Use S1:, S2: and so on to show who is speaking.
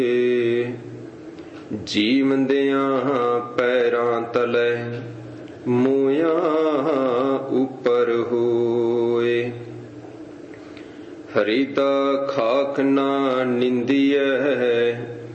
S1: ਜੀਵੰਦਿਆਂ ਪੈਰਾਂ ਤਲੇ ਮੂੰਹਾਂ ਉੱਪਰ ਹੋਏ। ਹਰੀ ਤਾਂ ਖਾਕ ਨਾ ਨਿੰਦੀਐ